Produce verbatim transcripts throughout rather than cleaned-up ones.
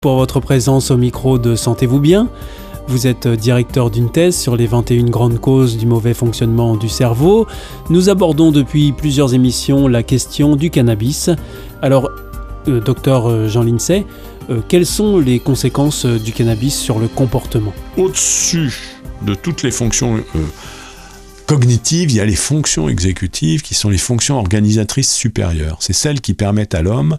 pour votre présence au micro de Sentez-vous bien. Vous êtes directeur d'une thèse sur les vingt et une grandes causes du mauvais fonctionnement du cerveau. Nous abordons depuis plusieurs émissions la question du cannabis. Alors, euh, docteur Jean Lindsay, euh, quelles sont les conséquences du cannabis sur le comportement ? Au-dessus de toutes les fonctions euh, cognitives, il y a les fonctions exécutives qui sont les fonctions organisatrices supérieures. C'est celles qui permettent à l'homme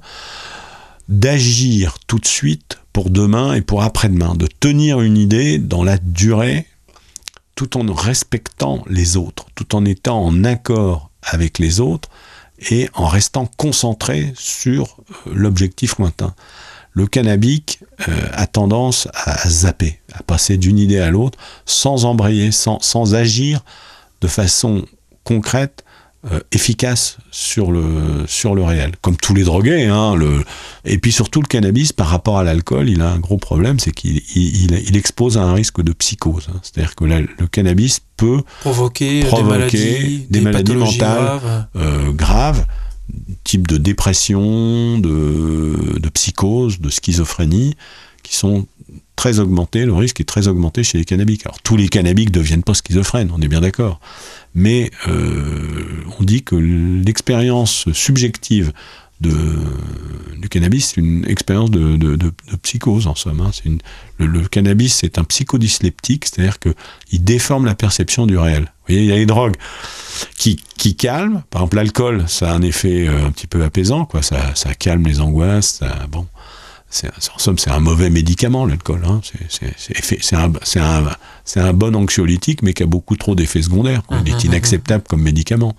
d'agir tout de suite pour demain et pour après-demain, de tenir une idée dans la durée tout en respectant les autres, tout en étant en accord avec les autres et en restant concentré sur l'objectif lointain. Le cannabique euh, a tendance à zapper, à passer d'une idée à l'autre sans embrayer, sans, sans agir de façon concrète, Euh, efficace sur le, sur le réel. Comme tous les drogués. Hein, le... Et puis surtout, le cannabis, par rapport à l'alcool, il a un gros problème, c'est qu'il il, il, il expose à un risque de psychose. Hein. C'est-à-dire que la, le cannabis peut provoquer, provoquer des maladies, des des maladies mentales graves, euh, graves, type de dépression, de, de psychose, de schizophrénie, qui sont très augmentés, le risque est très augmenté chez les cannabiques. Alors tous les cannabiques ne deviennent pas schizophrènes, on est bien d'accord. Mais euh, on dit que l'expérience subjective de, du cannabis, c'est une expérience de, de, de, de psychose en somme. Hein. C'est une, le, le cannabis, c'est un psychodysleptique, c'est-à-dire qu'il déforme la perception du réel. Vous voyez, il y a les drogues qui, qui calment. Par exemple, l'alcool, ça a un effet un petit peu apaisant, quoi. Ça, ça calme les angoisses. Ça, bon. C'est, en somme, c'est un mauvais médicament, l'alcool. Hein. C'est, c'est, c'est, c'est, un, c'est, un, c'est un bon anxiolytique, mais qui a beaucoup trop d'effets secondaires. Quoi. Il est inacceptable comme médicament.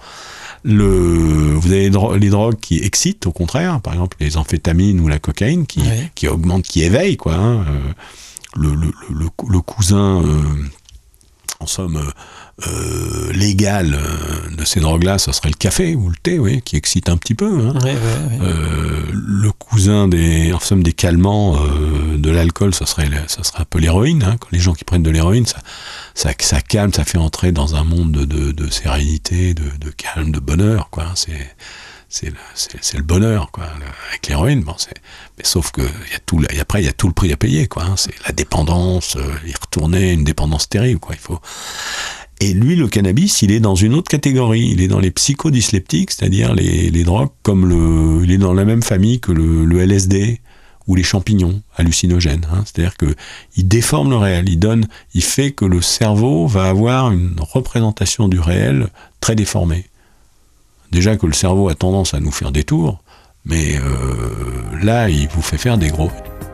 Le, vous avez les, dro- les drogues qui excitent, au contraire. Par exemple, les amphétamines ou la cocaïne, qui, ouais. qui augmentent, qui éveillent. Quoi, hein. euh, le, le, le, le cousin, euh, en somme, euh, euh, légal euh, de ces drogues-là, ça serait le café ou le thé, oui, qui excite un petit peu. Hein. Ouais, ouais, ouais. Euh, le cousin des, en somme, des calmants euh, de l'alcool, ça serait, ça serait un peu l'héroïne. Hein. Quand les gens qui prennent de l'héroïne, ça, ça, ça calme, ça fait entrer dans un monde de, de, de sérénité, de, de calme, de bonheur. Quoi. C'est, c'est, le, c'est, c'est le bonheur, quoi. Le, avec l'héroïne. Bon, c'est, mais sauf que y a tout, y a, après, il y a tout le prix à payer. Quoi, hein. C'est la dépendance, euh, y retourner, une dépendance terrible. Quoi. Il faut. Et lui, le cannabis, il est dans une autre catégorie. Il est dans les psychodysleptiques, c'est-à-dire les, les drogues comme le... Il est dans la même famille que le, le L S D ou les champignons hallucinogènes. Hein. C'est-à-dire qu'il déforme le réel. Il donne, il fait que le cerveau va avoir une représentation du réel très déformée. Déjà que le cerveau a tendance à nous faire des tours, mais euh, là, il vous fait faire des gros...